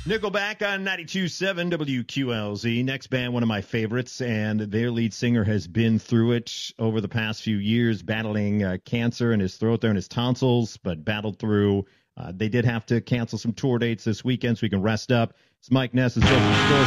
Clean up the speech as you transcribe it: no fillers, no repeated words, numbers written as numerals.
Nickelback on 92.7 WQLZ. Next band, one of my favorites, and their lead singer has been through it over the past few years, battling cancer in his throat there and his tonsils, but battled through. They did have to cancel some tour dates this weekend so he can rest up. It's Mike Ness and Social Distortion.